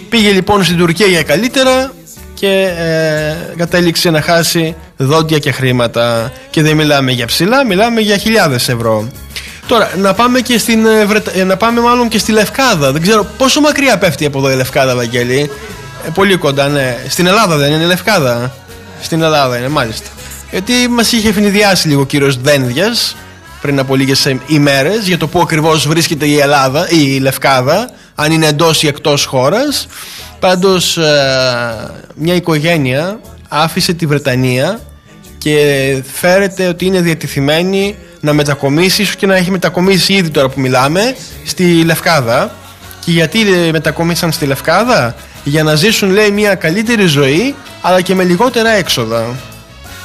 Πήγε λοιπόν στην Τουρκία για καλύτερα και κατέληξε να χάσει δόντια και χρήματα. Και δεν μιλάμε για ψηλά, μιλάμε για χιλιάδες ευρώ. Τώρα, να πάμε και και στη Λευκάδα. Δεν ξέρω πόσο μακριά πέφτει από εδώ η Λευκάδα, Βαγγέλη. Πολύ κοντά, ναι. Στην Ελλάδα δεν είναι η Λευκάδα? Στην Ελλάδα είναι, μάλιστα. Γιατί μας είχε ευνηδιάσει λίγο ο κύριος Δένδιας πριν από λίγες ημέρες για το πού ακριβώς βρίσκεται η Λευκάδα, αν είναι εντός ή εκτός χώρας. Πάντως μια οικογένεια άφησε τη Βρετανία και φέρεται ότι είναι διατεθειμένη να μετακομίσει, ίσως και να έχει μετακομίσει ήδη τώρα που μιλάμε, στη Λευκάδα. Και γιατί μετακομίσαν στη Λευκάδα? Για να ζήσουν, λέει, μια καλύτερη ζωή, αλλά και με λιγότερα έξοδα.